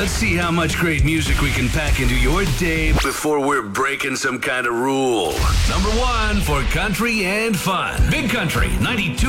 Let's see how much great music we can pack into your day before we're breaking some kind of rule. Number 1 for country and fun. Big Country 92.